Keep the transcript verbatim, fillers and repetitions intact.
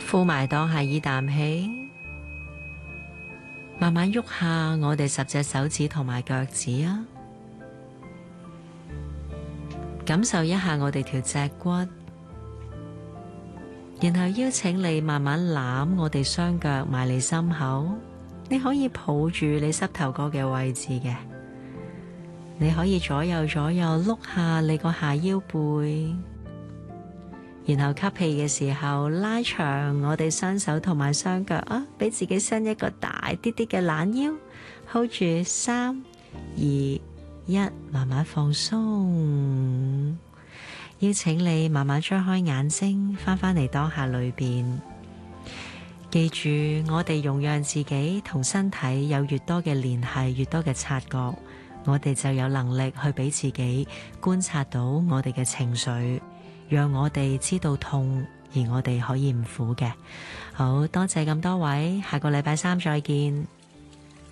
呼埋當下依啖氣，慢慢喐下我哋十隻手指同埋腳趾啊，感受一下我哋條脊骨，然後邀請你慢慢攬我哋雙腳埋嚟心口，你可以抱住你膝頭哥嘅位置嘅，你可以左右左右碌下你個下腰背，然後吸氣嘅時候拉長我哋雙手同埋雙腳啊，俾自己伸一個大啲啲嘅懶腰 ，hold 住三二一，慢慢放鬆，邀請你慢慢張開眼睛，翻返嚟當下裏邊。記住，我哋容讓自己同身體有越多嘅聯繫，越多嘅察覺，我哋就有能力去俾自己觀察到我哋嘅情緒，讓我哋知道痛，而我哋可以唔苦嘅。好多謝咁多位，下個禮拜三再見。